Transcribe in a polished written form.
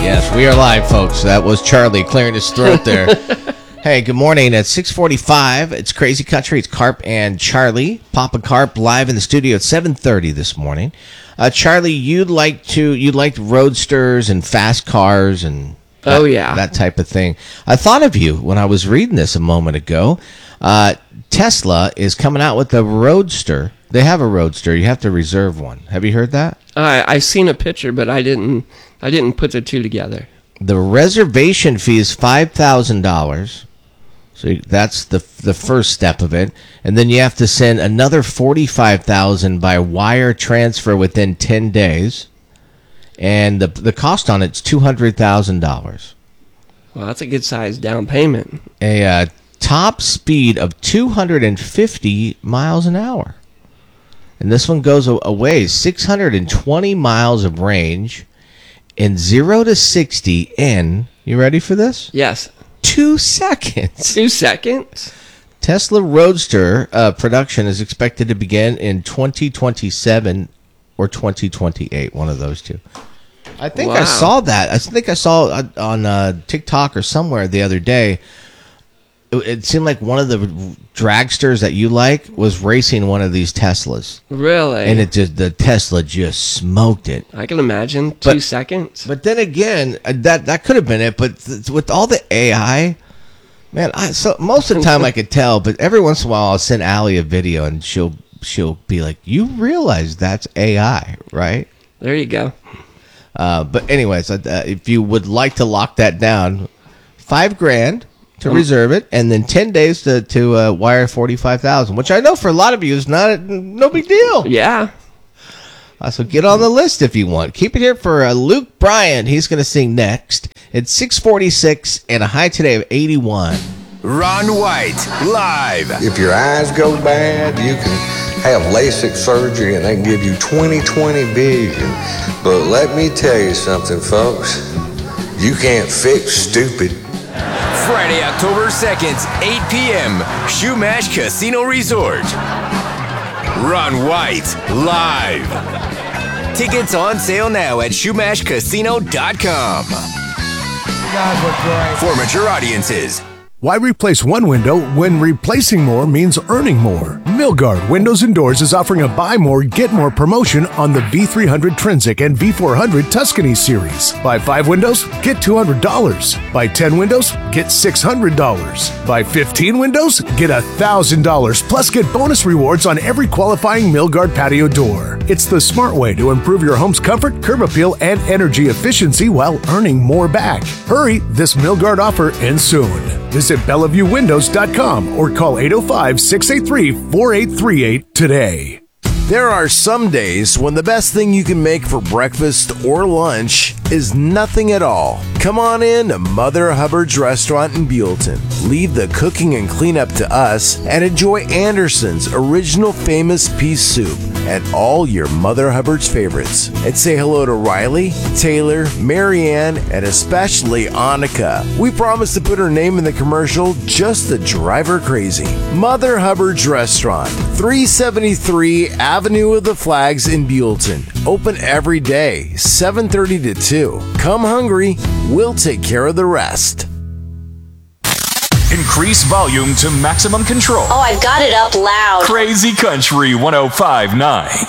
Yes, we are live, folks. That was Charlie clearing his throat there. Hey, good morning. At 6:45, it's Crazy Country. It's Carp and Charlie. Papa Carp live in the studio at 7:30 this morning. Charlie, you liked roadsters and fast cars and that type of thing. I thought of you when I was reading this a moment ago. Tesla is coming out with a roadster. They have a roadster. You have to reserve one. Have you heard that? I've seen a picture, but I didn't put the two together. The reservation fee is $5,000. So that's the first step of it. And then you have to send another $45,000 by wire transfer within 10 days. And the cost on it's $200,000. Well, that's a good size down payment. A top speed of 250 miles an hour. And this one goes away 620 miles of range in 0 to 60 in, you ready for this? Yes. 2 seconds. 2 seconds? Tesla Roadster production is expected to begin in 2027 or 2028, one of those two. I think I saw that. I think I saw on TikTok or somewhere the other day. It seemed like one of the dragsters that you like was racing one of these Teslas. Really? And the Tesla just smoked it. I can imagine. 2 seconds. But then again, that could have been it. But with all the AI, man, so most of the time I could tell. But every once in a while I'll send Allie a video and she'll be like, "You realize that's AI, right?" There you go. But anyways, if you would like to lock that down, $5,000 to reserve it, and then 10 days to wire 45,000, which I know for a lot of you is no big deal. Yeah. So get on the list if you want. Keep it here for Luke Bryan. He's going to sing next. It's 6:46 and a high today of 81. Ron White, live. If your eyes go bad, you can have LASIK surgery and they can give you 20/20 vision. But let me tell you something, folks. You can't fix stupid. Friday, October 2nd, 8 p.m., Shumash Casino Resort. Ron White, live. Tickets on sale now at ShumashCasino.com. You guys look great. For mature audiences. Why replace one window when replacing more means earning more? Milgard Windows and Doors is offering a buy more, get more promotion on the V300 Trinsic and V400 Tuscany series. Buy 5 windows, get $200. Buy 10 windows, get $600. Buy 15 windows, get $1,000. Plus get bonus rewards on every qualifying Milgard patio door. It's the smart way to improve your home's comfort, curb appeal, and energy efficiency while earning more back. Hurry, this Milgard offer ends soon. Visit BellevueWindows.com or call 805-683-4838 today. There are some days when the best thing you can make for breakfast or lunch is nothing at all. Come on in to Mother Hubbard's Restaurant in Buellton. Leave the cooking and cleanup to us and enjoy Anderson's original famous pea soup and all your Mother Hubbard's favorites. And say hello to Riley, Taylor, Marianne, and especially Annika. We promise to put her name in the commercial just to drive her crazy. Mother Hubbard's Restaurant, 373 Avenue of the Flags in Buellton. Open every day, 7:30 to 2. Come hungry, we'll take care of the rest. Increase volume to maximum control. Oh, I've got it up loud. Crazy Country 105.9.